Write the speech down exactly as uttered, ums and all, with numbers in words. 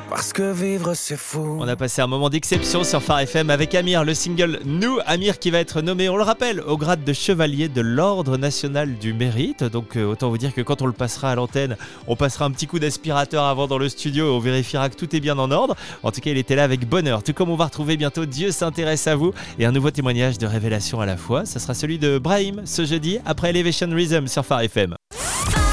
parce que vivre c'est fou. On a passé un moment d'exception sur Phare F M avec Amir, le single Nous. Amir qui va être nommé, on le rappelle, au grade de chevalier de l'Ordre National du Mérite. Donc euh, autant vous dire que quand on le passera à l'antenne, on passera un petit coup d'aspirateur avant dans le studio et on vérifiera que tout est bien en ordre. En tout cas, il était là avec bonheur. Tout comme on va retrouver bientôt Dieu s'intéresse à vous et un nouveau témoignage de révélation à la fois. Ce sera celui de Brahim ce jeudi après Elevation Rhythm sur Phare F M.